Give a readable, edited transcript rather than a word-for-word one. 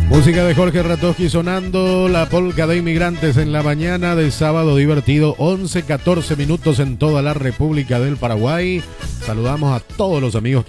Música de Jorge Ratowski sonando, la polca de Inmigrantes en la mañana de sábado divertido, 11:14 minutos en toda la República del Paraguay. Saludamos a todos los amigos que